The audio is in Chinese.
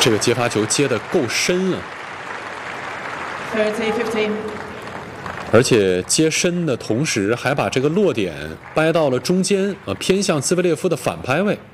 这个接发球接得够深啊， 30-15. 而且接深的同时还把这个落点掰到了中间，偏向兹维列夫的反拍位。